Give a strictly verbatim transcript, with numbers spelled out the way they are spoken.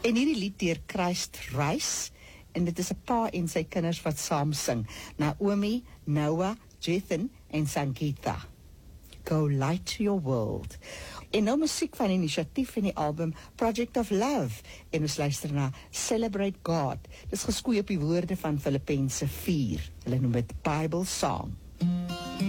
En hierdie lied deur Christ Rice, en dit is 'n pa en sy kinders wat saam sing. Naomi, Noah, Jethan en Sangeetha. Go light to your world. En nou musiek van die inisiatief in die album Project of Love. En ons luister na Celebrate God. Dis geskoei op die woorde van Filippense vier. Hulle noem dit Bible Song.